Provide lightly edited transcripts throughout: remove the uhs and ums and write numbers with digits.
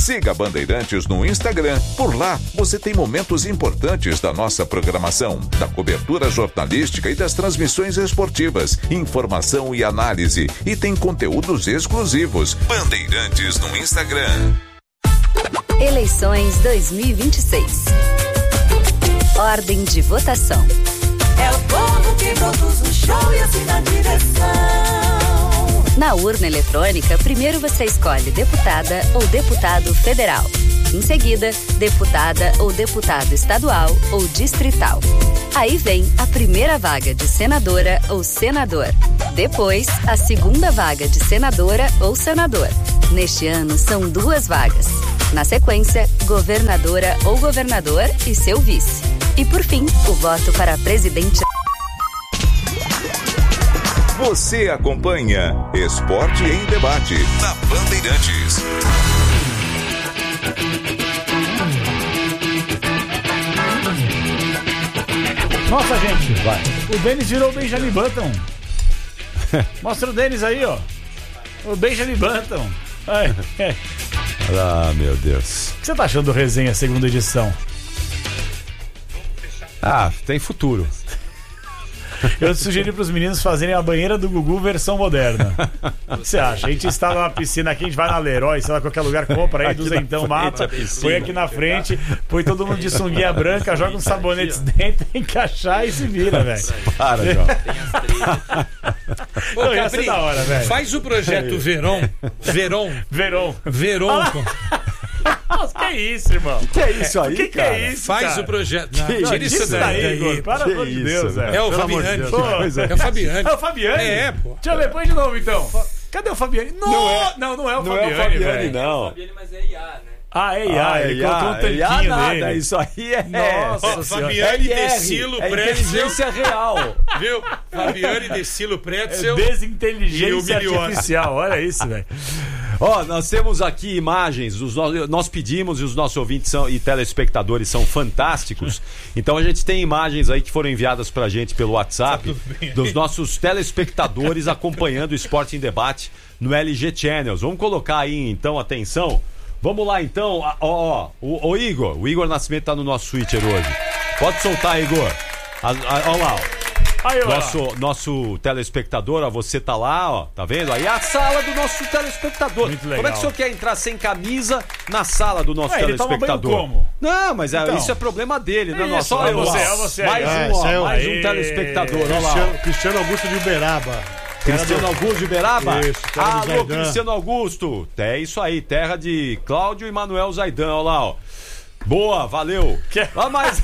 Siga a Bandeirantes no Instagram. Por lá, você tem momentos importantes da nossa programação, da cobertura jornalística e das transmissões esportivas, informação e análise. E tem conteúdos exclusivos. Bandeirantes no Instagram. Eleições 2026. Ordem de votação. É o povo que produz o show e assina a direção. Na urna eletrônica, primeiro você escolhe deputada ou deputado federal. Em seguida, deputada ou deputado estadual ou distrital. Aí vem a primeira vaga de senadora ou senador. Depois, a segunda vaga de senadora ou senador. Neste ano, são 2 vagas. Na sequência, governadora ou governador e seu vice. E por fim, o voto para presidente. Você acompanha Esporte em Debate na Bandeirantes. Nossa, gente, vai. O Denis virou o Benjamin Button. Mostra o Denis aí, ó. O Benjamin Button. Ah, meu Deus. O que você tá achando do Resenha segunda edição? Ah, tem futuro. Eu sugeri pros meninos fazerem a banheira do Gugu versão moderna. O que você acha? A gente instala uma piscina aqui, a gente vai na Leroy, sei lá, qualquer lugar, compra aí, duzentão, mapa, põe aqui na frente, põe todo mundo de sunguinha branca, joga uns sabonetes dentro, encaixar e se vira, velho. Para, João. Não, ia ser da hora, velho. Faz o projeto Verão. Que isso, irmão? Que é isso aí, que cara? É isso, Faz cara? o projeto. Tira isso daí, Igor. Para amor de Deus, velho. É o Fabiane. É o Fabiane. É o Fabiane? É, pô. Deixa eu ver, põe de novo, então. Cadê o Fabiane? Não é o Fabiane, velho. Não. É o Fabiane, mas é IA, né? Ah, é IA. Ele colocou um tanquinho nada, dele. Isso aí é... Nossa, Fabiane Decilo Pretzel. Inteligência real. Viu? Fabiane Decilo Pretzel. Desinteligência artificial. Olha isso, velho. Ó, nós temos aqui imagens, nós pedimos e os nossos ouvintes e telespectadores são fantásticos. Então a gente tem imagens aí que foram enviadas pra gente pelo WhatsApp dos nossos telespectadores acompanhando o Esporte em Debate no LG Channels. Vamos colocar aí então, atenção. Vamos lá então, o Igor. O Igor Nascimento tá no nosso Twitter hoje. Pode soltar, Igor. Olha lá, ó. Aí, nosso telespectador, ó, você tá lá, ó, tá vendo? Aí é a sala do nosso telespectador. Muito legal. Como é que o senhor quer entrar sem camisa na sala do nosso telespectador? Ele toma banho como? Não, mas então, isso é problema dele, não é nosso. Só você. Mais um telespectador, olha lá. Cristiano Augusto de Uberaba. Cristiano Augusto de Uberaba? Isso, alô, Cristiano Augusto. É isso aí, terra de Cláudio e Manuel Zaidan, olha lá, ó. Boa, valeu. Mais...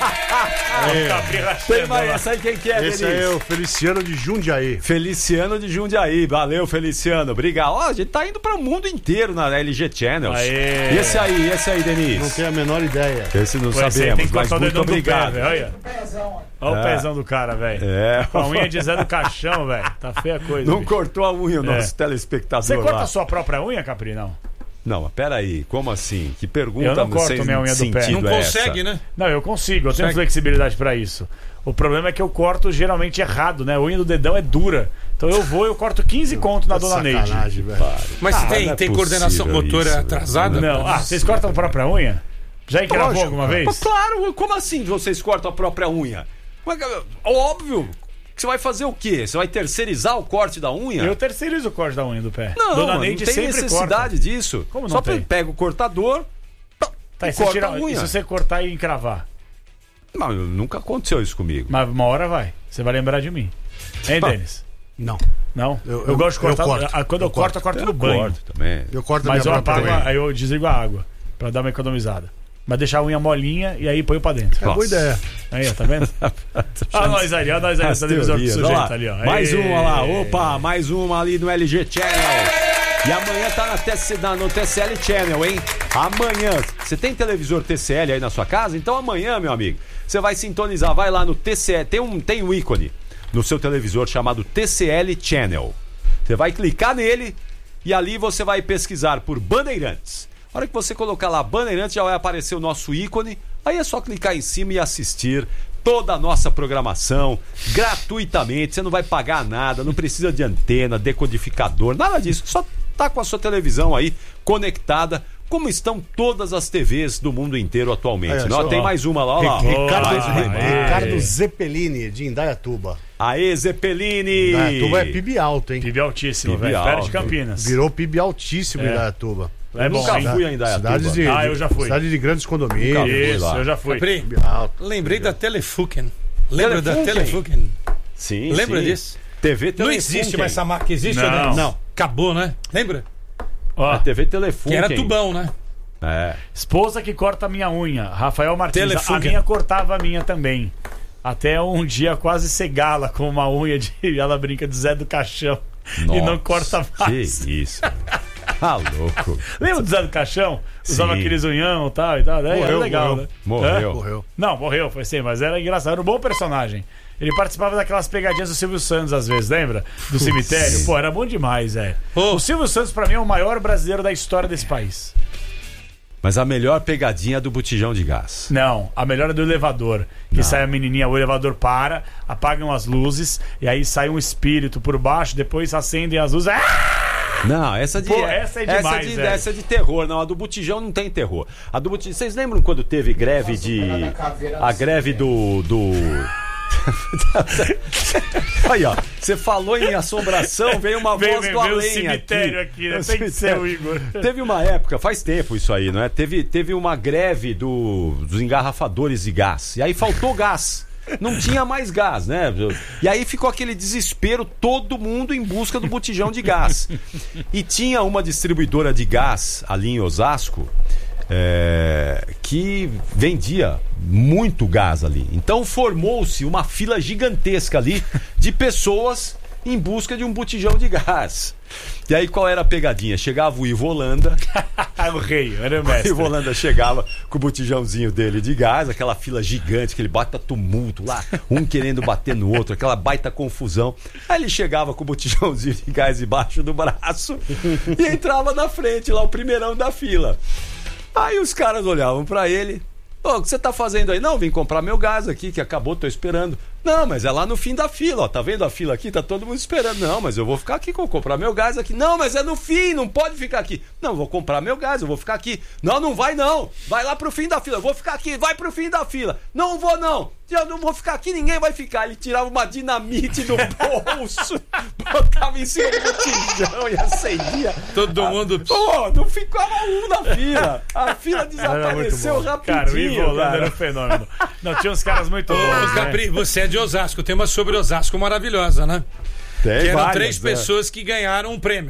Tem mais essa aí, quem que é, Esse é o Feliciano de Jundiaí. Feliciano de Jundiaí, valeu, Feliciano, obrigado. Ó, a gente tá indo para o mundo inteiro na LG Channels. Aê. E esse aí, Denis? Não tenho a menor ideia. Esse não sabemos, mas muito obrigado. Olha o pezão do cara, velho. Com a unha de Zé do Caixão, velho. Tá feia a coisa. Não cortou a unha o nosso telespectador. Você corta a sua própria unha, Capri, não? Não, mas peraí, como assim? Que pergunta eu não corto minha unha do pé. Não consegue, né? Não, eu consigo, eu tenho flexibilidade pra isso. O problema é que eu corto geralmente errado, né? A unha do dedão é dura. Então eu corto 15 conto na Dona Neide. Mas tem coordenação motora atrasada? Não. Vocês cortam a própria unha? Já encravou alguma vez? Mas claro, como assim vocês cortam a própria unha? Óbvio. Você vai fazer o quê? Você vai terceirizar o corte da unha? Eu terceirizo o corte da unha do pé. Não, Dona Neide não tem sempre necessidade disso. Como não Só tem? pega o cortador e corta a unha. E se você cortar e encravar? Não, nunca aconteceu isso comigo. Mas uma hora vai. Você vai lembrar de mim. Hein, Denis? Não. Não? Eu gosto de cortar. Quando eu corto no banho. Corto também. Eu corto Mas a minha eu apago, própria unha. aí eu desligo a água. Pra dar uma economizada. Mas deixar a unha molinha e aí põe pra dentro. É boa ideia. Aí, ó, tá vendo? Nós ali, essa televisão do sujeito ali, ó. Mais uma lá, opa, mais uma ali no LG Channel. E amanhã tá no TCL Channel, hein? Amanhã. Você tem televisor TCL aí na sua casa? Então amanhã, meu amigo, você vai sintonizar, vai lá no TCL, tem um ícone no seu televisor chamado TCL Channel. Você vai clicar nele e ali você vai pesquisar por Bandeirantes. A hora que você colocar lá Bandeirantes, já vai aparecer o nosso ícone. Aí é só clicar em cima e assistir toda a nossa programação gratuitamente. Você não vai pagar nada, não precisa de antena, decodificador, nada disso. Só tá com a sua televisão aí conectada como estão todas as TVs do mundo inteiro atualmente. Não, tem mais uma lá, ó. Ricardo Zeppelini, de Indaiatuba. Aê, Zeppelini! Indaiatuba é PIB alto, hein? PIB altíssimo, PIB velho. alto. Perto de Campinas. Virou PIB altíssimo em Indaiatuba. É bom, Nunca hein? fui a Indaiatuba. Eu já fui. Cidade de grandes condomínios. Isso, eu já fui. Capri, PIB alto. lembrei da Telefunken. Lembra da Telefunken? Telefunken? Sim, Lembra sim. disso? TV Não Telefunken. existe mais essa marca. Existe ou Não. não? Não. Acabou, né? Lembra? Ó, A TV Telefunken. Que era tubão, né? É. esposa que corta a minha unha, Rafael Martins. Telefunken. A minha cortava a minha também. Até um dia quase cegá-la com uma unha de. Ela brinca de Zé do Caixão. E não corta mais. Que isso. Ah, louco. Lembra do Zé do Caixão? Usava Sim. aqueles unhão e tal e tal. Daí era Morreu, legal, morreu. né? Morreu. Hã? Morreu. Não, morreu, foi sim, mas era engraçado. Era um bom personagem. Ele participava daquelas pegadinhas do Silvio Santos, às vezes, lembra? Do cemitério. Pô, era bom demais, Ô. O Silvio Santos, pra mim, é o maior brasileiro da história desse país. Mas a melhor pegadinha é do botijão de gás. Não, a melhor é do elevador. Que sai a menininha, o elevador para, apagam as luzes, e aí sai um espírito por baixo, depois acendem as luzes. Não, essa de. Pô, essa é demais, velho. essa é de terror. Não, a do botijão não tem terror. A do botijão. Vocês lembram quando teve greve de. A greve do. Aí, ó. Você falou em assombração, veio uma voz do além. o cemitério aqui, né? Tem que ser o Igor. Teve uma época, faz tempo isso aí, não é? Teve uma greve dos engarrafadores de gás. E aí faltou gás. Não tinha mais gás, né? E aí ficou aquele desespero, todo mundo em busca do botijão de gás. E tinha uma distribuidora de gás ali em Osasco que vendia muito gás ali. Então formou-se uma fila gigantesca ali de pessoas em busca de um botijão de gás. E aí qual era a pegadinha? Chegava o Ivo Holanda. O rei, era o mestre. O Ivo Holanda chegava com o botijãozinho dele de gás, aquela fila gigante, aquele baita tumulto lá, um querendo bater no outro, aquela baita confusão. Aí ele chegava com o botijãozinho de gás debaixo do braço e entrava na frente lá, o primeirão da fila. Aí os caras olhavam pra ele. Ô, o que você tá fazendo aí? Não, vim comprar meu gás aqui, que acabou, tô esperando. Não, mas é lá no fim da fila, ó. Tá vendo a fila aqui? Tá todo mundo esperando. Não, mas eu vou ficar aqui, vou comprar meu gás aqui. Não, mas é no fim, não pode ficar aqui. Não, vou comprar meu gás, eu vou ficar aqui. Não, não vai não. Vai lá pro fim da fila. Eu vou ficar aqui, vai pro fim da fila. Não vou não. Eu não vou ficar aqui, ninguém vai ficar. Ele tirava uma dinamite do bolso, botava em cima do botijão e acendia. Todo mundo. Pô, não ficava um na fila. A fila desapareceu rapidinho. Cara, o Ivo Holanda era um fenômeno. Não, tinha uns caras muito bons, né? Capri, você é de Osasco. Tem uma sobre Osasco maravilhosa, né? Tem Que eram várias, 3 pessoas que ganharam um prêmio.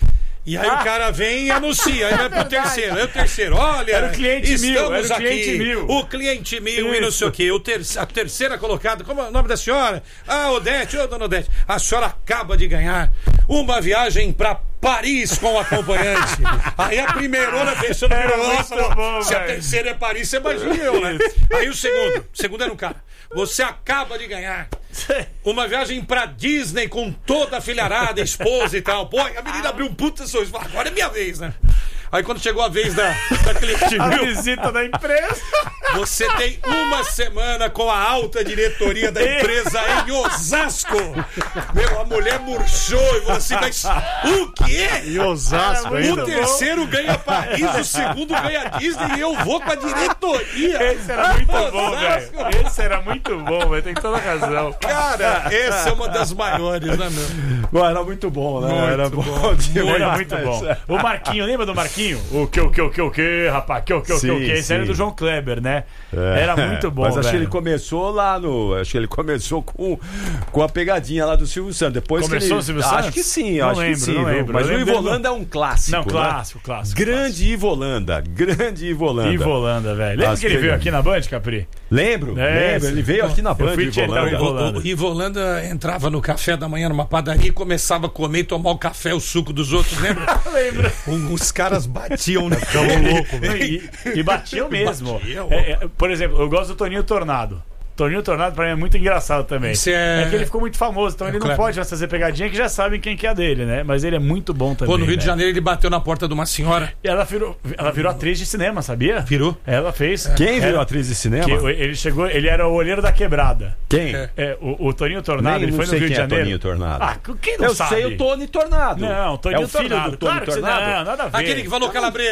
E aí o cara vem e anuncia, aí vai pro terceiro, aí o terceiro, olha, Era o cliente mil, era o aqui, cliente mil. o cliente mil e não sei o quê, a terceira colocada, como é o nome da senhora? Ah, Odete, ô dona Odete, a senhora acaba de ganhar uma viagem pra Paris com o acompanhante. Aí a primeirona pensando, nossa, bom, se a velho. terceira é Paris, você imagina eu, né? Aí o segundo era um cara, você acaba de ganhar uma viagem pra Disney com toda a filharada, esposa e tal. Pô, a menina abriu um puta sorriso. Agora é minha vez, né? Aí quando chegou a vez da cliente A mil, visita da empresa. você tem uma semana com a alta diretoria da empresa em Osasco. Meu, a mulher murchou e falou assim, mas o quê? E Osasco Era muito ainda. O terceiro ganha Paris, o segundo ganha Disney e eu vou com a diretoria. Esse era muito bom, Osasco. velho. Esse era muito bom, velho. Tem toda a razão. Cara, essa é uma das maiores, né, meu? Bom, era muito bom, né? Muito era bom. demais. Era muito bom. O Marquinho, lembra do Marquinho? O que, rapaz? Que? Sim, Esse era sim. do João Kleber, né? Era muito bom, Mas acho que velho. ele começou lá no. Acho que ele começou com a pegadinha lá do Silvio Santos. Depois Começou que ele, o Silvio Santos? Acho que sim, Não acho lembro, que sim. não viu? lembro. Mas Eu o lembro Ivo dele Holanda é um clássico. Não, né? clássico. Grande Ivo Holanda. Grande Ivo Holanda. Ivo Holanda, velho. Lembra As que ele veio pegadinhas. aqui na Band, Capri? Lembro, É, lembro. Ele veio aqui na Band, fui Ivo tietar o Holanda. Ivo Holanda. O Ivo Holanda entrava no café da manhã numa padaria e começava a comer e tomar o café, o suco dos outros, lembra? Lembra? Os caras batiam, né? Ficamos loucos, velho. E batiam mesmo. Batiam. Por exemplo, eu gosto do Toninho Tornado. Toninho Tornado pra mim é muito engraçado também. Isso é- que ele ficou muito famoso, então ele não Kleber. pode mais fazer pegadinha que já sabem quem que é a dele, né? Mas ele é muito bom também. Pô, no Rio de né? Janeiro ele bateu na porta de uma senhora. E ela virou atriz de cinema, sabia? Virou? Ela fez. Quem virou Era- atriz de cinema? que ele chegou, ele era o olheiro da quebrada. Quem? É. O Toninho Tornado, Nem ele não foi no sei Rio de quem é Janeiro. Toninho Tornado. Ah, quem não Eu sabe? sei o Tony Tornado. Não, Toninho é o filho Tornado. do Tony Claro que você- Tornado. Não, nada a ver. Aquele que falou calabreso.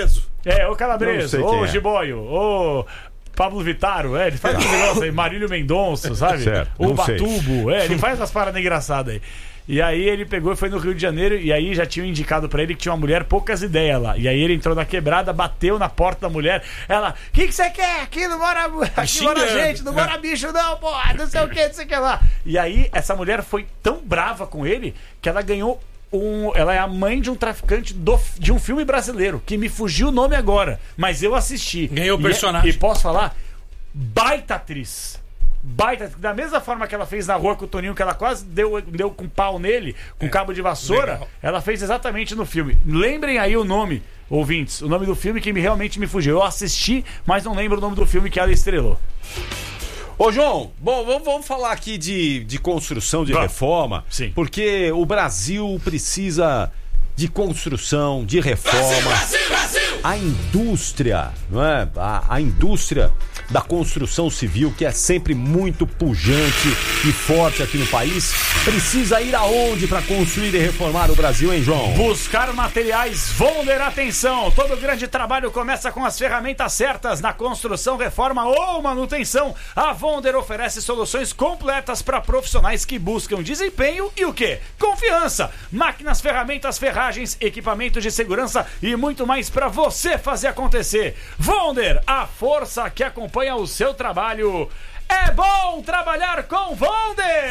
Ô Calabreso, ô Giboio, ô Pablo Vitaro, ele faz esse negócio aí, Marílio Mendonça, sabe? Certo, O não sei. Batubo, ele faz umas paradas engraçadas aí. E aí ele pegou e foi no Rio de Janeiro e aí já tinham indicado pra ele que tinha uma mulher poucas ideias lá. E aí ele entrou na quebrada, bateu na porta da mulher. Ela, o que você quer? Aqui não mora gente, não mora bicho não, porra, não sei o que, não sei o que lá. E aí essa mulher foi tão brava com ele que ela ganhou ela é a mãe de um traficante de um filme brasileiro, que me fugiu o nome agora, mas eu assisti. Ganhou o personagem. E posso falar? Baita atriz. Da mesma forma que ela fez na rua com o Toninho, que ela quase deu com pau nele, com cabo de vassoura, legal. Ela fez exatamente no filme. Lembrem aí o nome, ouvintes, o nome do filme que realmente me fugiu. Eu assisti, mas não lembro o nome do filme que ela estrelou. Ô João, bom, vamos falar aqui de construção, de reforma, sim. Porque o Brasil precisa de construção, de reforma. Brasil! A indústria, não é? A indústria da construção civil, que é sempre muito pujante e forte aqui no país, precisa ir aonde para construir e reformar o Brasil, hein, João? Buscar materiais Vonder, atenção! Todo grande trabalho começa com as ferramentas certas na construção, reforma ou manutenção. A Vonder oferece soluções completas para profissionais que buscam desempenho e o quê? Confiança! Máquinas, ferramentas, ferragens, equipamentos de segurança e muito mais para você fazer acontecer. Vonder, a força que acompanha o seu trabalho. É bom trabalhar com Vonder!